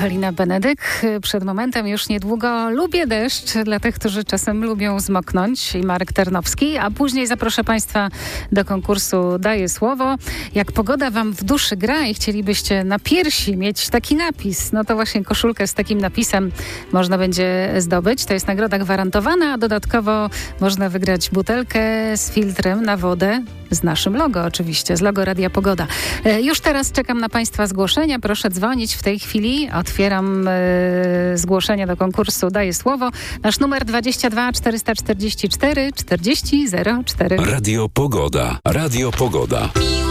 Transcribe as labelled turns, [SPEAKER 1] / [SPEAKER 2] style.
[SPEAKER 1] Halina Benedyk. Przed momentem już niedługo Lubię deszcz dla tych, którzy czasem lubią zmoknąć i Marek Tarnowski, a później zaproszę Państwa do konkursu Daję Słowo. Jak pogoda Wam w duszy gra i chcielibyście na piersi mieć taki napis, no to właśnie koszulkę z takim napisem można będzie zdobyć. To jest nagroda gwarantowana, a dodatkowo można wygrać butelkę z filtrem na wodę z naszym logo oczywiście, z logo Radia Pogoda. Już teraz czekam na Państwa zgłoszenia. Proszę dzwonić w tej chwili. Otwieram zgłoszenia do konkursu Daję Słowo. Nasz numer 22 444 40 04.
[SPEAKER 2] Radio Pogoda. Radio Pogoda.